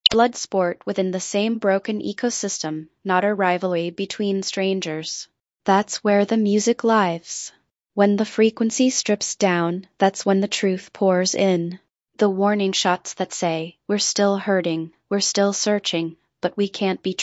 Blood sport within the same broken ecosystem, not a rivalry between strangers. That's where the music lives. When the frequency strips down, that's when the truth pours in. The warning shots that say, we're still hurting, we're still searching, but we can't be